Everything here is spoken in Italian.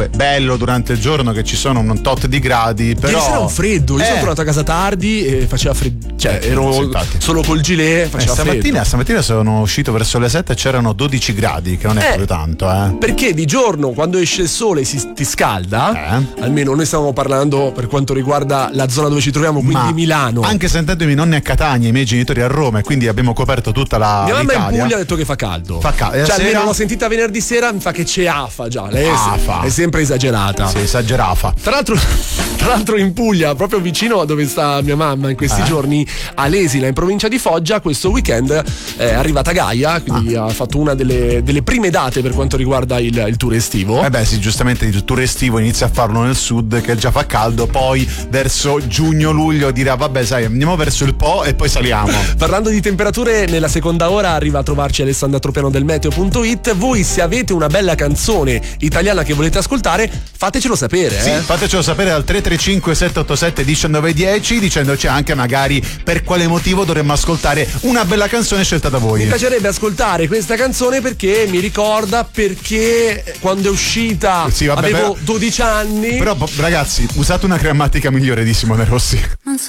comunque bello durante il giorno che ci sono un tot di gradi, però ieri sera un freddo, io sono tornato a casa tardi e faceva freddo, cioè ero solo col gilet, faceva freddo. Stamattina sono uscito verso le 7 e c'erano 12 gradi, che non è proprio tanto, perché di giorno quando esce il sole ti scalda, almeno noi stiamo parlando per quanto riguarda la zona dove ci troviamo, quindi Milano. Anche sentendomi nonni a Catania, i miei genitori a Roma, e quindi abbiamo coperto tutta la mia mamma l'Italia. in Puglia ha detto che fa caldo. Cioè almeno l'ho sentita venerdì sera, mi fa che c'è afa già. Lei è sempre esagerata. Sì, esagerafa. Tra l'altro in Puglia, proprio vicino a dove sta mia mamma in questi giorni, a Lesina, in provincia di Foggia, questo weekend è arrivata Gaia, quindi ha fatto una delle prime date per quanto riguarda il tour estivo. Sì, giustamente il tour estivo inizia a farlo nel sud che già fa caldo, poi verso giugno-luglio dirà vabbè sai andiamo verso il Po e poi saliamo. Parlando di temperature, nella seconda ora arriva a trovarci Alessandra Tropiano del Meteo.it. Voi se avete una bella canzone italiana che volete ascoltare, fatecelo sapere. Sì, fatecelo sapere al 335 787 1910 dicendoci anche magari per quale motivo dovremmo ascoltare una bella canzone scelta da voi. Mi piacerebbe ascoltare questa canzone perché mi ricorda perché quando è uscita avevo 12 anni. Però ragazzi, usate una grammatica migliore di Simone Rossi.